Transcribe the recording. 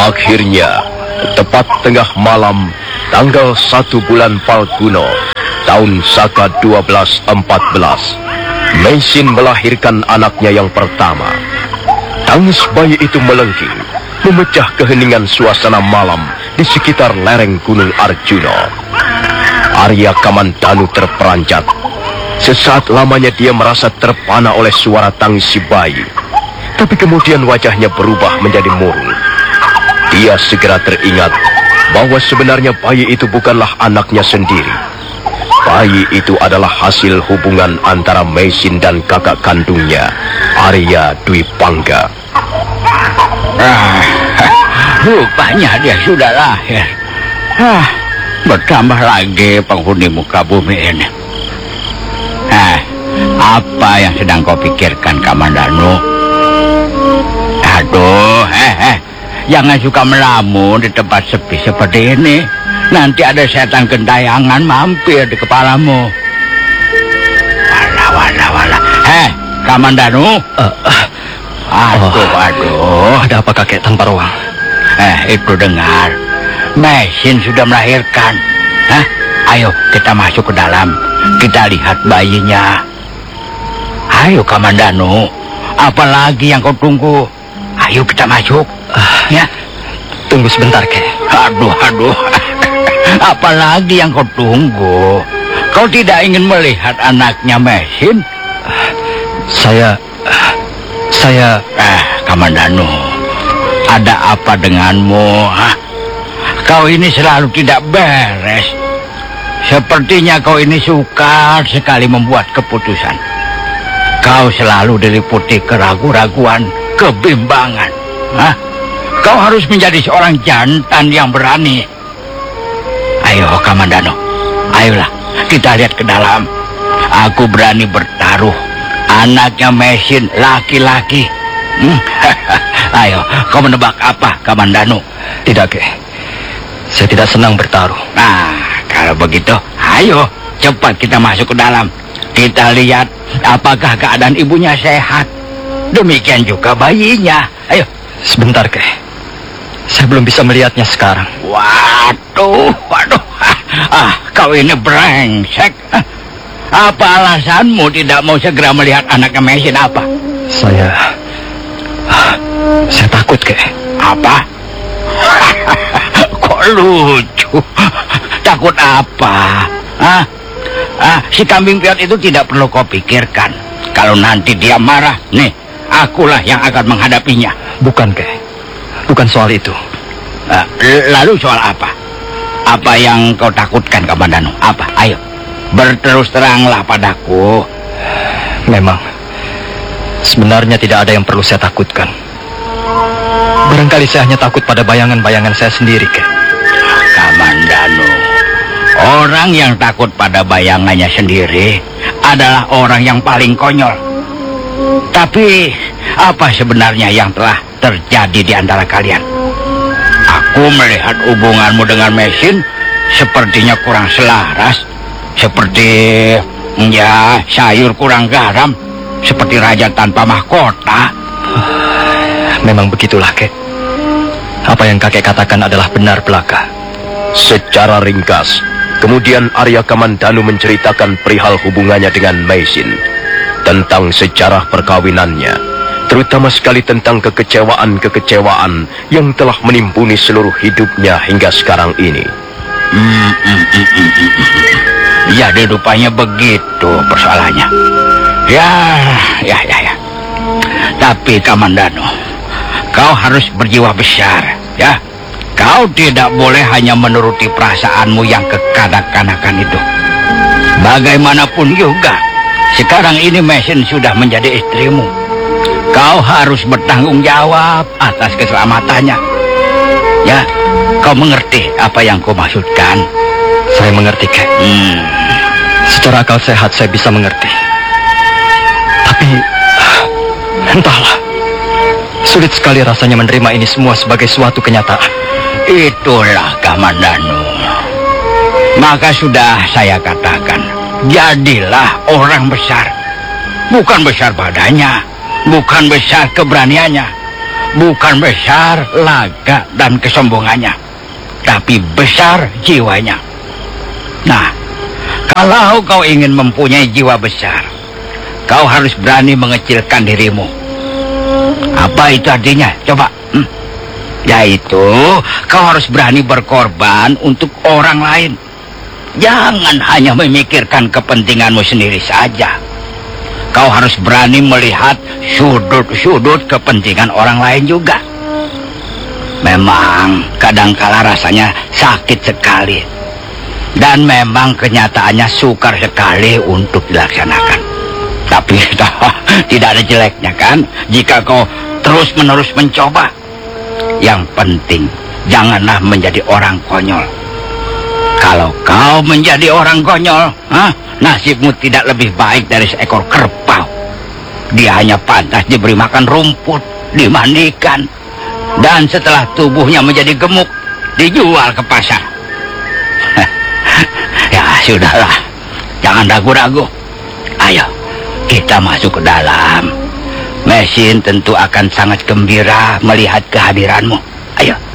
Akhirnya, tepat tengah malam, tanggal 1 bulan Falguno, tahun Saka 1214, Meisin melahirkan anaknya yang pertama. Tangis bayi itu melengking, memecah keheningan suasana malam di sekitar lereng Gunung Arjuna. Arya Kamandanu terperanjat. Sesaat lamanya dia merasa terpana oleh suara tangis si bayi. Tapi kemudian wajahnya berubah menjadi murung. Dia segera teringat bahwa sebenarnya bayi itu bukanlah anaknya sendiri. Bayi itu adalah hasil hubungan antara Meisin dan kakak kandungnya, Arya Dwi Pangga. Rupanya dia sudah lahir. Bertambah lagi penghuni muka bumi ini. Apa yang sedang kau pikirkan, Kamandanu? Aduh, jangan suka melamun di tempat sepi seperti ini. Nanti ada setan gentayangan mampir di kepalamu. Walah. Kamandanu. Aduh. Ada apa kakek tanpa ruang? Itu dengar. Meisin sudah melahirkan. Ayo kita masuk ke dalam. Kita lihat bayinya. Ayo Kamandanu. Apalagi yang kau tunggu? Ayo kita masuk. Ya. Tunggu sebentar, Kek. Aduh. Apalagi yang kau tunggu? Kau tidak ingin melihat anaknya Meisin? Saya... Kamandanu, ada apa denganmu? Kau ini selalu tidak beres. Sepertinya kau ini suka sekali membuat keputusan. Kau selalu diliputi keraguan-raguan, kebimbangan. Kau harus menjadi seorang jantan yang berani. Ayo Kamandanu, ayolah kita lihat ke dalam. Aku berani bertaruh. Anaknya Meisin laki-laki. Ayo, kau menebak apa, Kamandanu? Tidak, Kek. Saya tidak senang bertaruh. Kalau begitu, ayo cepat kita masuk ke dalam. Kita lihat apakah keadaan ibunya sehat. Demikian juga bayinya. Ayo. Sebentar, Kek. Saya belum bisa melihatnya sekarang. Waduh. Kau ini brengsek. Apa alasanmu tidak mau segera melihat anaknya Meisin apa? Saya takut, Kek. Apa? Kok lucu? Takut apa? Si kambing piot itu tidak perlu kau pikirkan. Kalau nanti dia marah, nih, akulah yang akan menghadapinya. Bukan, Kek. Bukan soal itu. Lalu soal apa? Apa yang kau takutkan, Kamandanu? Apa? Ayo. Berterus teranglah padaku. Memang, sebenarnya tidak ada yang perlu saya takutkan. Barangkali saya hanya takut pada bayangan-bayangan saya sendiri, Kek. Kamandanu, orang yang takut pada bayangannya sendiri adalah orang yang paling konyol. Tapi, apa sebenarnya yang telah terjadi di antara kalian? Aku melihat hubunganmu dengan Meisin sepertinya kurang selaras. Seperti, sayur kurang garam. Seperti raja tanpa mahkota. Memang begitulah, Kek. Apa yang kakek katakan adalah benar belaka. Secara ringkas, kemudian Arya Kamandanu menceritakan perihal hubungannya dengan Meisin. Tentang sejarah perkawinannya. Terutama sekali tentang kekecewaan-kekecewaan yang telah menimbuni seluruh hidupnya hingga sekarang ini. Jadi rupanya begitu persoalannya. Ya. Tapi Kamandanu, kau harus berjiwa besar, ya. Kau tidak boleh hanya menuruti perasaanmu yang kekanak-kanakan itu. Bagaimanapun juga, sekarang ini Meisin sudah menjadi istrimu. Kau harus bertanggung jawab atas keselamatannya. Ya, kau mengerti apa yang kau maksudkan? Saya mengerti, Kek. Secara akal sehat saya bisa mengerti. Tapi, entahlah. Sulit sekali rasanya menerima ini semua sebagai suatu kenyataan. Itulah Kamandanu. Maka sudah saya katakan, jadilah orang besar. Bukan besar badannya, bukan besar keberaniannya. bukan besar laga dan kesombongannya, tapi besar jiwanya. Nah, kalau kau ingin mempunyai jiwa besar, kau harus berani mengecilkan dirimu. Apa itu artinya? Coba. Yaitu, kau harus berani berkorban untuk orang lain. Jangan hanya memikirkan kepentinganmu sendiri saja. Kau harus berani melihat sudut-sudut kepentingan orang lain juga. Memang kadangkala rasanya sakit sekali, dan memang kenyataannya sukar sekali untuk dilaksanakan. Tapi tidak ada jeleknya kan jika kau terus-menerus mencoba. Yang penting janganlah menjadi orang konyol. Kalau kau menjadi orang konyol, nasibmu tidak lebih baik dari seekor kerbau. Dia hanya pantas diberi makan rumput, dimandikan, dan setelah tubuhnya menjadi gemuk, dijual ke pasar. Ya sudahlah, jangan ragu-ragu. Ayo, kita masuk ke dalam. Mesin tentu akan sangat gembira melihat kehadiranmu. Ayo.